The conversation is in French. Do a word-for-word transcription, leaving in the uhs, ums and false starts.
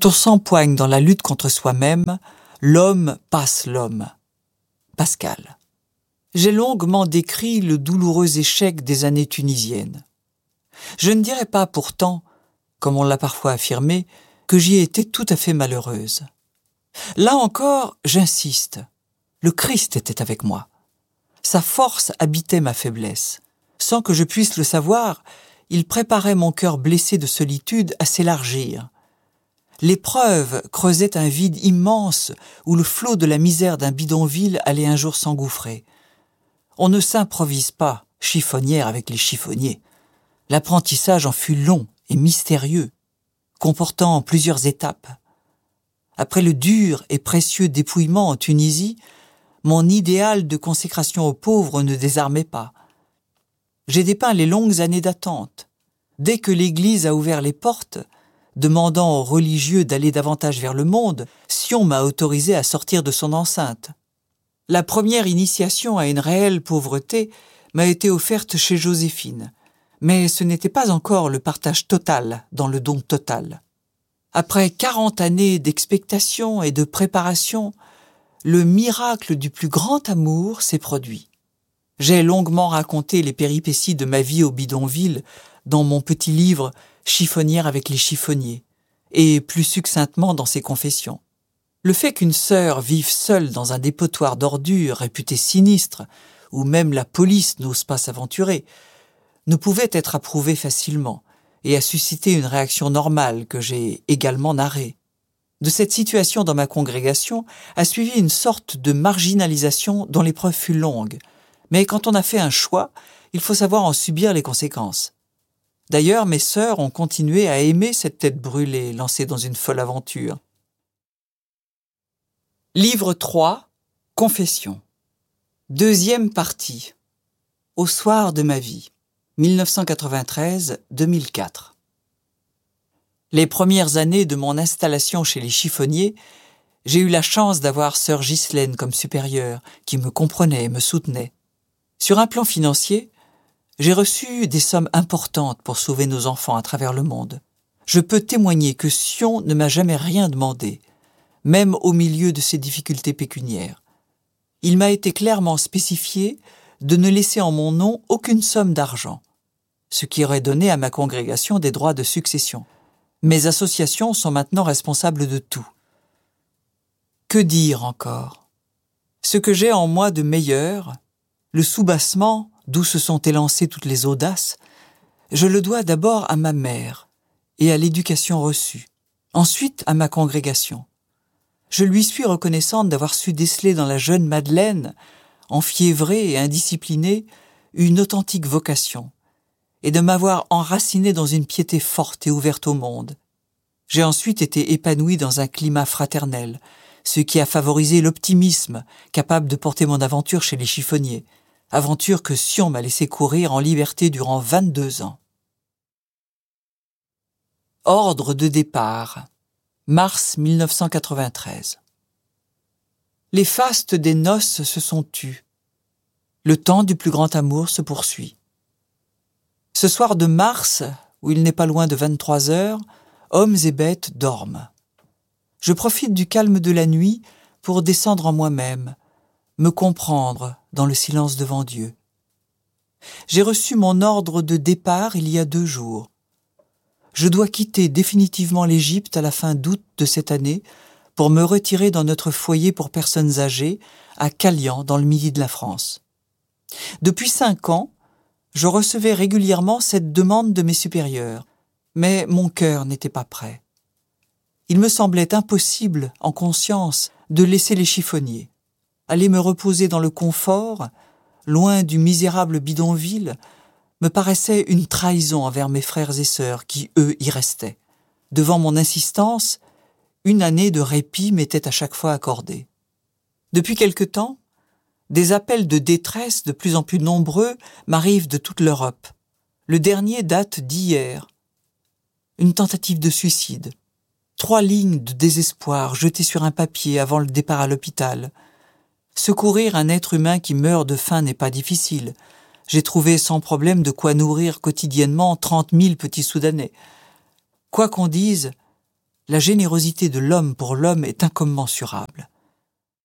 Quand on s'empoigne dans la lutte contre soi-même, l'homme passe l'homme. Pascal. J'ai longuement décrit le douloureux échec des années tunisiennes. Je ne dirais pas pourtant, comme on l'a parfois affirmé, que j'y ai été tout à fait malheureuse. Là encore, j'insiste, le Christ était avec moi. Sa force habitait ma faiblesse. Sans que je puisse le savoir, il préparait mon cœur blessé de solitude à s'élargir. L'épreuve creusait un vide immense où le flot de la misère d'un bidonville allait un jour s'engouffrer. On ne s'improvise pas chiffonnière avec les chiffonniers. L'apprentissage en fut long et mystérieux, comportant plusieurs étapes. Après le dur et précieux dépouillement en Tunisie, mon idéal de consécration aux pauvres ne désarmait pas. J'ai dépeint les longues années d'attente. Dès que l'Église a ouvert les portes, demandant aux religieux d'aller davantage vers le monde, Sion m'a autorisé à sortir de son enceinte. La première initiation à une réelle pauvreté m'a été offerte chez Joséphine, mais ce n'était pas encore le partage total dans le don total. Après quarante années d'expectation et de préparation, le miracle du plus grand amour s'est produit. J'ai longuement raconté les péripéties de ma vie au bidonville dans mon petit livre « Chiffonnière avec les chiffonniers » et plus succinctement dans ses confessions. Le fait qu'une sœur vive seule dans un dépotoir d'ordures réputé sinistre, où même la police n'ose pas s'aventurer, ne pouvait être approuvé facilement et a suscité une réaction normale que j'ai également narrée. De cette situation dans ma congrégation a suivi une sorte de marginalisation dont l'épreuve fut longue, mais quand on a fait un choix, il faut savoir en subir les conséquences. D'ailleurs, mes sœurs ont continué à aimer cette tête brûlée lancée dans une folle aventure. Livre trois, Confession. Deuxième partie. Au soir de ma vie. mille neuf cent quatre-vingt-treize à deux mille quatre. Les premières années de mon installation chez les chiffonniers, j'ai eu la chance d'avoir sœur Ghislaine comme supérieure, qui me comprenait et me soutenait. Sur un plan financier, j'ai reçu des sommes importantes pour sauver nos enfants à travers le monde. Je peux témoigner que Sion ne m'a jamais rien demandé, même au milieu de ses difficultés pécuniaires. Il m'a été clairement spécifié de ne laisser en mon nom aucune somme d'argent, ce qui aurait donné à ma congrégation des droits de succession. Mes associations sont maintenant responsables de tout. Que dire encore? Ce que j'ai en moi de meilleur, le soubassement d'où se sont élancées toutes les audaces, je le dois d'abord à ma mère et à l'éducation reçue, ensuite à ma congrégation. Je lui suis reconnaissante d'avoir su déceler dans la jeune Madeleine, enfiévrée et indisciplinée, une authentique vocation, et de m'avoir enracinée dans une piété forte et ouverte au monde. J'ai ensuite été épanouie dans un climat fraternel, ce qui a favorisé l'optimisme capable de porter mon aventure chez les chiffonniers, aventure que Sion m'a laissé courir en liberté durant vingt-deux ans. Ordre de départ. Mars mille neuf cent quatre-vingt-treize. Les fastes des noces se sont tus. Le temps du plus grand amour se poursuit. Ce soir de mars, où il n'est pas loin de vingt-trois heures, hommes et bêtes dorment. Je profite du calme de la nuit pour descendre en moi-même, me comprendre dans le silence devant Dieu. J'ai reçu mon ordre de départ il y a deux jours. Je dois quitter définitivement l'Égypte à la fin d'août de cette année pour me retirer dans notre foyer pour personnes âgées à Calian, dans le midi de la France. Depuis cinq ans, je recevais régulièrement cette demande de mes supérieurs, mais mon cœur n'était pas prêt. Il me semblait impossible, en conscience, de laisser les chiffonniers. Aller me reposer dans le confort, loin du misérable bidonville, me paraissait une trahison envers mes frères et sœurs qui, eux, y restaient. Devant mon insistance, une année de répit m'était à chaque fois accordée. Depuis quelque temps, des appels de détresse de plus en plus nombreux m'arrivent de toute l'Europe. Le dernier date d'hier. Une tentative de suicide. Trois lignes de désespoir jetées sur un papier avant le départ à l'hôpital. Secourir un être humain qui meurt de faim n'est pas difficile. J'ai trouvé sans problème de quoi nourrir quotidiennement trente mille petits Soudanais. Quoi qu'on dise, La générosité de l'homme pour l'homme est incommensurable.